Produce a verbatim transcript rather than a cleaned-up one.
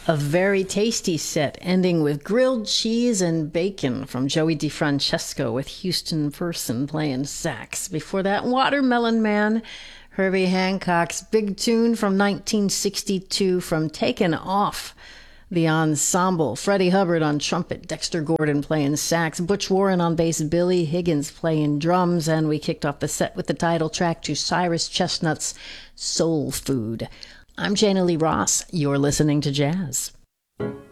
A very tasty set, ending with grilled cheese and bacon from Joey DeFrancesco with Houston Person playing sax. Before that, Watermelon Man, Herbie Hancock's big tune from nineteen sixty-two from Taken Off. The Ensemble, Freddie Hubbard on trumpet, Dexter Gordon playing sax, Butch Warren on bass, Billy Higgins playing drums, and we kicked off the set with the title track to Cyrus Chestnut's Soul Food. I'm Jana Lee Ross. You're listening to Jazz.